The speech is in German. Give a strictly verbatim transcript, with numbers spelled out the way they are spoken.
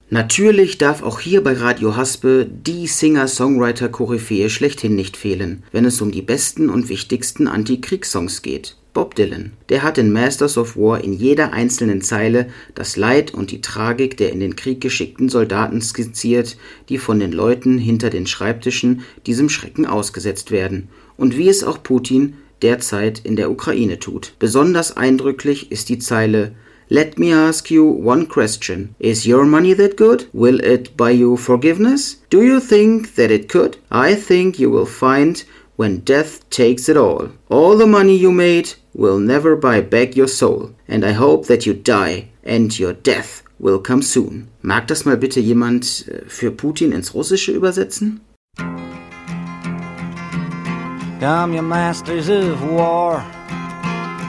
Natürlich darf auch hier bei Radio Haspe die Singer-Songwriter-Koryphäe schlechthin nicht fehlen, wenn es um die besten und wichtigsten Anti-Kriegssongs geht. Bob Dylan. Der hat in Masters of War in jeder einzelnen Zeile das Leid und die Tragik der in den Krieg geschickten Soldaten skizziert, die von den Leuten hinter den Schreibtischen diesem Schrecken ausgesetzt werden. Und wie es auch Putin derzeit in der Ukraine tut. Besonders eindrücklich ist die Zeile "Let me ask you one question. Is your money that good? Will it buy you forgiveness? Do you think that it could? I think you will find when death takes it all. All the money you made will never buy back your soul. And I hope that you die and your death will come soon." Mag das mal bitte jemand für Putin ins Russische übersetzen? Come, you masters of war,